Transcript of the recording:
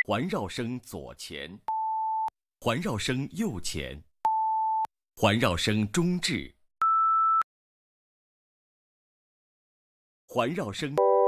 环绕声左前，环绕声右前，环绕声中置，环绕声。